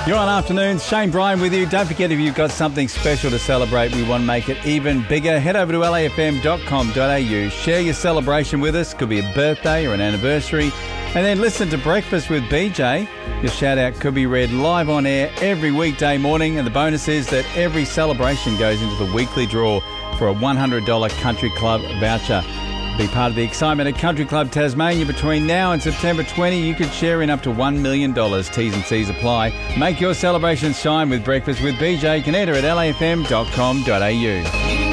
You're on Afternoons. Shane Bryan with you. Don't forget, if you've got something special to celebrate, we want to make it even bigger. Head over to lafm.com.au. Share your celebration with us. Could be a birthday or an anniversary. And then listen to Breakfast with BJ. Your shout-out could be read live on air every weekday morning. And the bonus is that every celebration goes into the weekly draw for a $100 Country Club voucher. Be part of the excitement at Country Club Tasmania between now and September 20. You could share in up to $1 million. T's and C's apply. Make your celebrations shine with Breakfast with BJ. Connector at lafm.com.au.